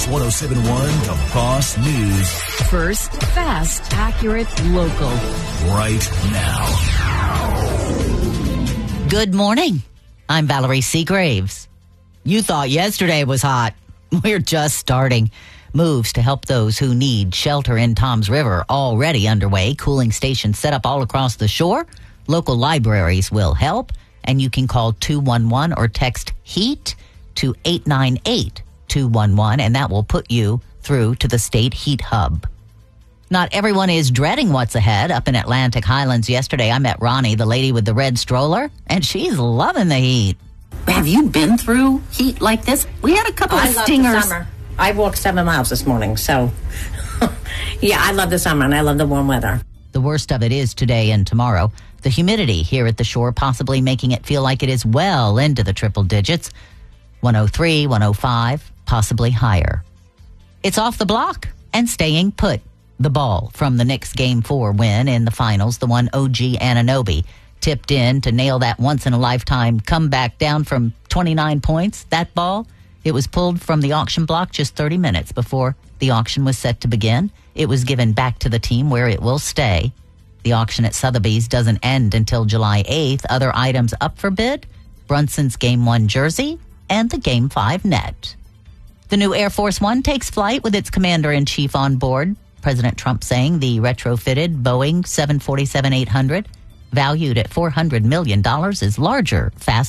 Kicks 107.1, the Boss News. First, fast, accurate, local. Right now. Good morning. I'm Valerie Seagraves. You thought yesterday was hot. We're just starting. Moves to help those who need shelter in Toms River already underway. Cooling stations set up all across the shore. Local libraries will help. And you can call 211 or text HEAT to 898-211, and that will put you through to the State Heat Hub. Not everyone is dreading what's ahead. Up in Atlantic Highlands yesterday, I met Ronnie, the lady with the red stroller, and she's loving the heat. Have you been through heat like this? We had a couple of stingers. I love the summer. I walked 7 miles this morning, so yeah, I love the summer and I love the warm weather. The worst of it is today and tomorrow. The humidity here at the shore possibly making it feel like it is well into the triple digits. 103, 105, possibly higher. It's off the block and staying put. The ball from the Knicks Game 4 win in the finals, the one OG Anunoby tipped in to nail that once-in-a-lifetime comeback down from 29 points. That ball, it was pulled from the auction block just 30 minutes before the auction was set to begin. It was given back to the team where it will stay. The auction at Sotheby's doesn't end until July 8th. Other items up for bid, Brunson's Game 1 jersey and the Game 5 net. The new Air Force One takes flight with its commander-in-chief on board. President Trump saying the retrofitted Boeing 747-800, valued at $400 million, is larger, faster,